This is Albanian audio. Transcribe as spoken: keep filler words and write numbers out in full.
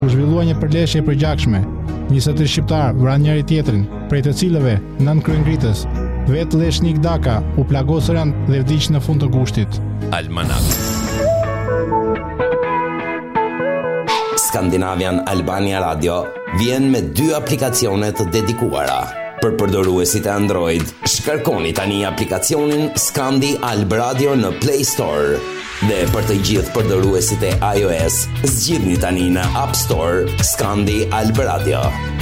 U zhvillua një përleshje e përgjakshme. njëzet e tre shqiptar vranë njëri tjetrin, prej të cilëve nën kryengritës. Vetë Leshnik Daka u plagosën dhe vdiq në fund të gushtit. Almanak. Skandinavian Albania Radio vjen me dy aplikacione të dedikuara. Për përdoruesit e Android, shkarkoni tani aplikacionin Skandi Alb Radio në Play Store. Dhe për të gjithë përdoruesit e iOS, zgjidhni tani në App Store Skandi Alb Radio.